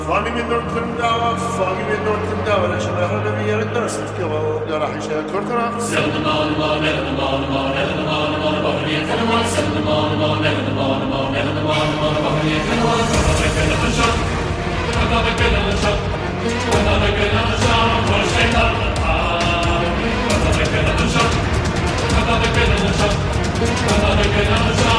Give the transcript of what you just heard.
فاني من نورتن داوا فاني من نورتن داوا لا شبه النبي الدرس كما راح يشكر ترى سلم الله نهدم الله نهدم الله بحرية كلمات سلم الله نهدم الله نهدم الله بحرية كلمات كل حشر